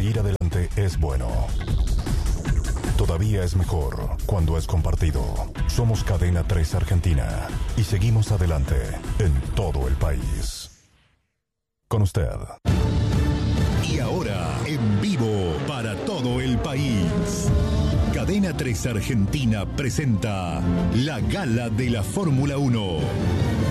Seguir adelante es bueno. Todavía es mejor cuando es compartido. Somos Cadena 3 Argentina y seguimos adelante en todo el país. Con usted. Y ahora, en vivo para todo el país. Cadena 3 Argentina presenta la Gala de la Fórmula 1.